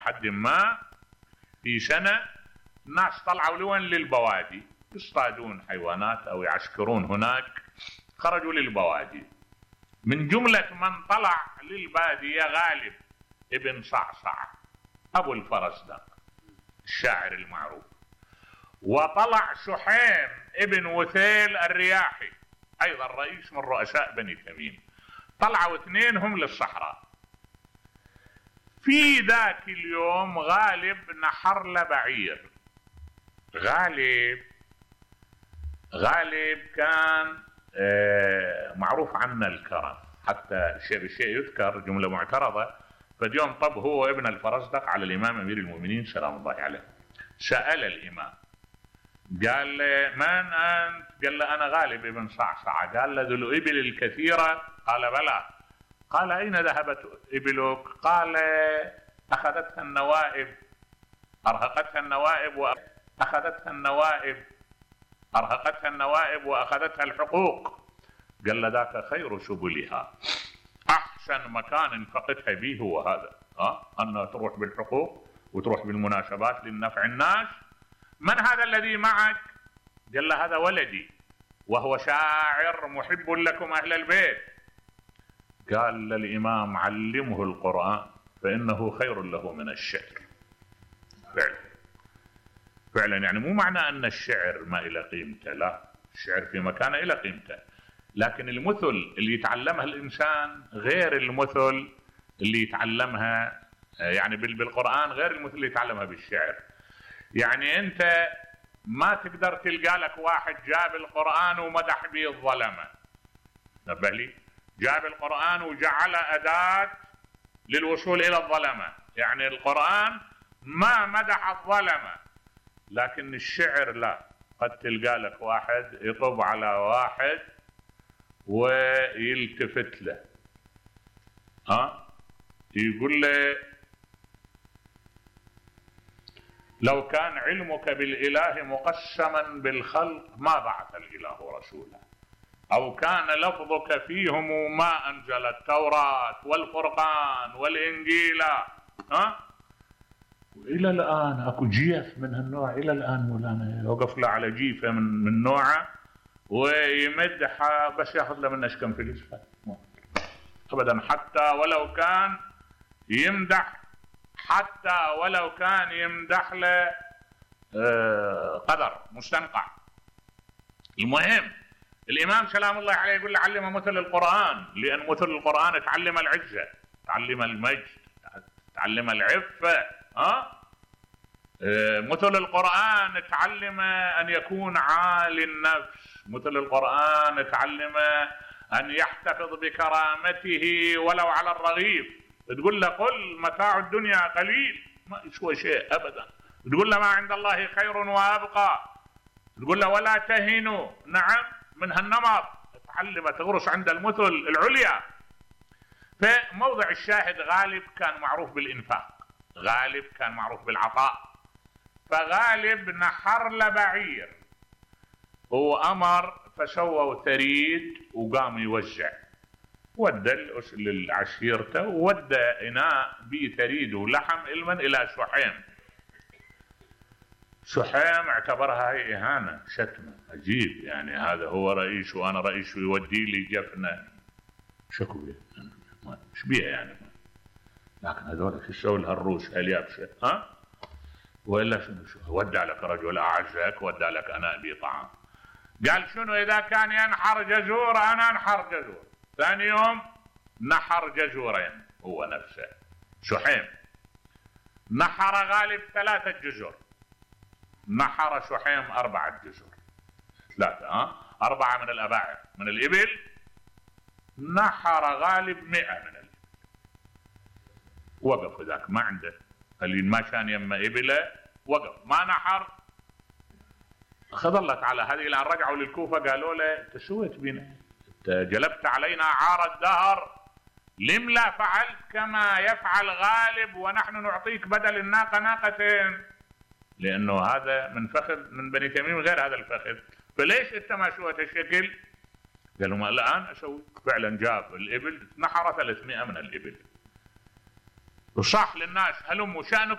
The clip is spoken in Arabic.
حد ما في سنة الناس طلعوا لوين؟ للبوادي، يصطادون حيوانات أو يعسكرون هناك، خرجوا للبوادي. من جملة من طلع للبادية غالب ابن صعصع أبو الفرزدق الشاعر المعروف، وطلع شحيم ابن وثيل الرياحي أيضا رئيس من رؤساء بني تميم. طلعوا اثنينهم للصحراء. في ذاك اليوم غالب نحر له بعير. غالب كان معروف عنه الكرم، حتى شيء يذكر جملة معترضة. فاليوم طب هو ابن الفرزدق على الإمام أمير المؤمنين سلام الله عليه، سأل الإمام قال له من أنت؟ قال له أنا غالب ابن صعصع. قال له ذو الإبل الكثيرة؟ قال بلى. قال أين ذهبت إبلك؟ قال أخذتها النوائب، أرهقتها النوائب وأخذتها الحقوق. قال له ذاك خير سبلها، أحسن مكان فقدها به هو هذا، أنه تروح بالحقوق وتروح بالمناسبات للنفع الناس. من هذا الذي معك؟ قال له هذا ولدي وهو شاعر محب لكم أهل البيت. قال للإمام علمه القرآن فإنه خير له من الشعر. فعلا يعني مو معنى أن الشعر ما إلى قيمته، لا، الشعر في مكانه إلى قيمته، لكن المثل اللي يتعلمها الإنسان غير المثل اللي يتعلمها يعني بالقرآن، غير المثل اللي يتعلمها بالشعر. يعني أنت ما تقدر تلقى لك واحد جاب القرآن ومدح به الظلمة، نبه لي، جاب القرآن وجعل أداة للوصول إلى الظلمة. يعني القرآن ما مدح الظلمة، لكن الشعر لا، قد تلقى لك واحد يطب على واحد ويلتفت له، يقول له لو كان علمك بالإله مقسما بالخلق ما بعث الإله رسولا، أو كان لفظك فيهم ما أنزل التوراة والفرقان والإنجيل. وإلى الآن أكو جيف من هالنوع، إلى الآن مولانا يوقف له على جيفة من نوعه ويمدحها، بس ياخذ له منه كم فلوس أبدا، حتى ولو كان يمدح له قدر مستنقع. المهم الإمام سلام الله عليه يقول له علمه مثل القرآن، لأن مثل القرآن تعلم العزة، تعلم المجد، تعلم العفة. مثل القرآن تعلم أن يكون عالي النفس، مثل القرآن تعلم أن يحتفظ بكرامته ولو على الرغيف. تقول له قل متاع الدنيا قليل، ما يسوى شيء أبدا. تقول له ما عند الله خير وأبقى. تقول له ولا تهنوا، نعم، من هالنمط تعلم تغرس عند المثل العليا. فموضع الشاهد غالب كان معروف بالإنفاق، غالب كان معروف بالعطاء. فغالب نحر له بعير وأمر فسووا ثريد وقام يوزع، ودى للعشيرته وودى إناء به ثريد ولحم إلمن إلى شحيم. شحيم اعتبرها هي إهانة، شتمة، عجيب، يعني هذا هو رئيس وأنا رئيس ويودي لي جفنة، شكوى ايش بيها يعني. لكن هذول شو سووا لها الروس اليابسة؟ وإلا شنو ودع لك رجل أعزك، ودع لك أنا أبي طعام. قال شنو إذا كان ينحر جزور أنا أنحر جزور. ثاني يوم نحر جزورين هو نفسه شحيم. نحر غالب 3 جزر، نحر شحيم 4 جزر، 3 4 من الأباعر من الإبل. نحر غالب 100 من الإبل. وقف ذاك ما عنده اللي ما كان يما إبله، وقف ما نحر. خضلت على هذه الآن. رجعوا للكوفة قالوا له انت سويت بنا، انت جلبت علينا عار الدهر، لم لا فعلت كما يفعل غالب ونحن نعطيك بدل الناقة ناقتين؟ لأنه هذا من فخذ من بني تميم غير هذا الفخذ، فليش انت ما سويت الشكل؟ قالوا ما الآن أسوي. فعلا جاب الإبل، نحر 300 من الإبل وصح للناس هلموا شأنكم